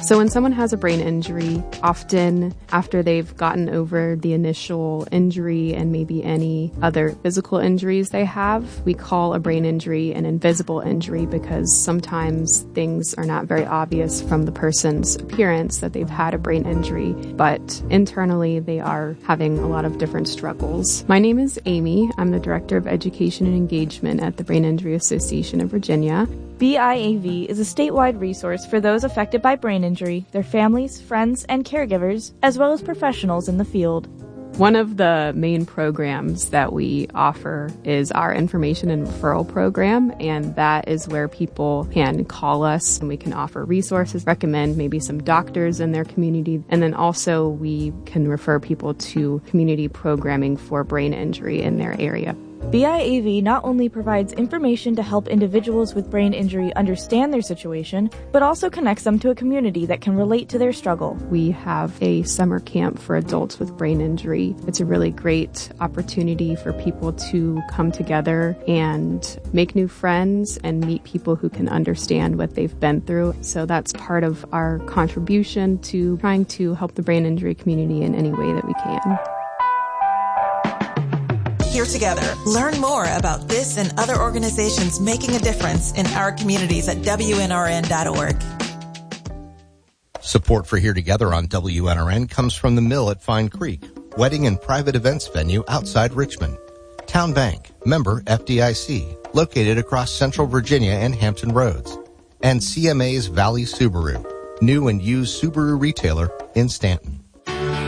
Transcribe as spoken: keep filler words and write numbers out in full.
So when someone has a brain injury, often after they've gotten over the initial injury and maybe any other physical injuries they have, we call a brain injury an invisible injury because sometimes things are not very obvious from the person's appearance that they've had a brain injury, but internally they are having a lot of different struggles. My name is Amy. I'm the Director of Education and Engagement at the Brain Injury Association of Virginia. B I A V is a statewide resource for those affected by brain injury, their families, friends, and caregivers, as well as professionals in the field. One of the main programs that we offer is our information and referral program, and that is where people can call us and we can offer resources, recommend maybe some doctors in their community, and then also we can refer people to community programming for brain injury in their area. B I A V not only provides information to help individuals with brain injury understand their situation, but also connects them to a community that can relate to their struggle. We have a summer camp for adults with brain injury. It's a really great opportunity for people to come together and make new friends and meet people who can understand what they've been through. So that's part of our contribution to trying to help the brain injury community in any way that we can. Here together. Learn more about this and other organizations making a difference in our communities at W N R N dot org. Support for Here Together on W N R N comes from the Mill at Fine Creek, wedding and private events venue outside Richmond. Town Bank, member F D I C, located across Central Virginia and Hampton Roads. And C M A's Valley Subaru, new and used Subaru retailer in Stanton.